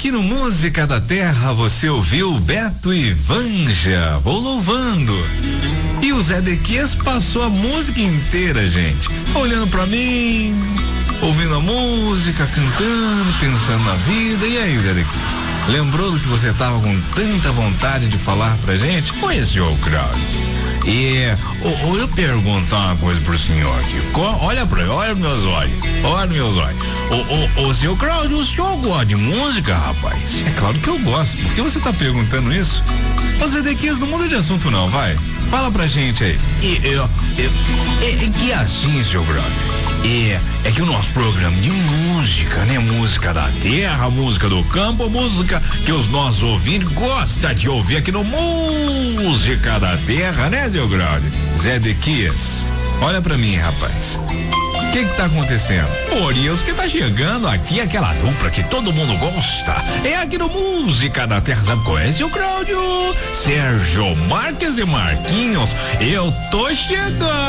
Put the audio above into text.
Aqui no Música da Terra você ouviu Beto e Vanja, Vou Louvando. E o Zé Dequias passou a música inteira, gente, olhando pra mim, ouvindo a música, cantando, pensando na vida. E aí, Zé Dequias, lembrou do que você tava com tanta vontade de falar pra gente? Pois, senhor Claudio. Eu perguntar uma coisa pro senhor aqui. Olha pra ele, olha meus olhos. Olha meus olhos. Ô, senhor Claudio, o senhor gosta de música, rapaz? É claro que eu gosto. Por que você tá perguntando isso? Zé Dequias, não muda de assunto não, vai. Fala pra gente aí. Que assim, senhor Claudio? É que o nosso programa de música, né? Música da terra, música do campo, música que os nossos ouvintes gostam de ouvir aqui no Música da Terra, né, seu Graude? Zé Dequias, olha pra mim, rapaz. O que tá acontecendo? Por isso que tá chegando aqui aquela dupla que todo mundo gosta. É aqui no Música da Terra, sabe qual é, seu Cláudio? Sérgio Marques e Marquinhos. Eu tô chegando.